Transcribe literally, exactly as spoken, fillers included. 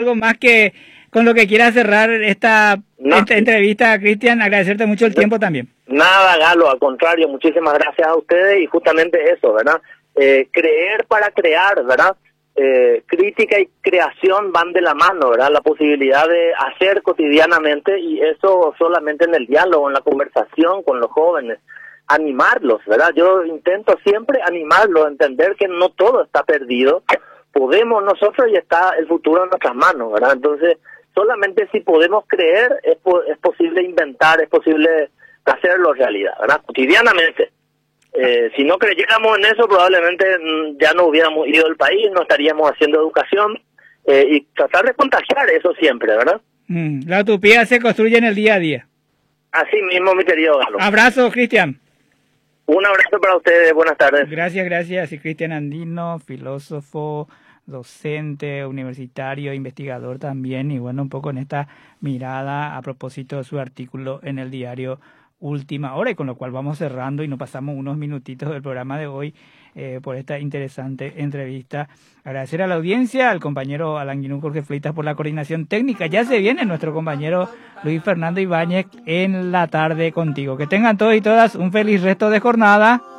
algo más que con lo que quieras cerrar esta, no. esta entrevista, Cristian? Agradecerte mucho el no. tiempo también. Nada, Galo, al contrario, muchísimas gracias a ustedes y justamente eso, ¿verdad? Eh, creer para crear, ¿verdad? Eh, crítica y creación van de la mano, ¿verdad? La posibilidad de hacer cotidianamente, y eso solamente en el diálogo, en la conversación con los jóvenes, animarlos, ¿verdad? Yo intento siempre animarlos, entender que no todo está perdido, podemos nosotros y está el futuro en nuestras manos, ¿verdad? Entonces, solamente si podemos creer es, po es posible inventar, es posible hacerlo realidad, ¿verdad? Cotidianamente. Eh, si no creyéramos en eso, probablemente ya no hubiéramos ido del país, no estaríamos haciendo educación eh, y tratar de contagiar eso siempre, ¿verdad? Mm, la utopía se construye en el día a día. Así mismo, mi querido Galo. Abrazo, Cristian. Un abrazo para ustedes, buenas tardes. Gracias, gracias. Y Cristian Andino, filósofo, docente, universitario, investigador también, y bueno, un poco en esta mirada a propósito de su artículo en el diario Última Hora, y con lo cual vamos cerrando y nos pasamos unos minutitos del programa de hoy eh, por esta interesante entrevista. Agradecer a la audiencia, al compañero Alan Guinú, Jorge Fleitas por la coordinación técnica. Ya se viene nuestro compañero Luis Fernando Ibáñez en la tarde contigo. Que tengan todos y todas un feliz resto de jornada.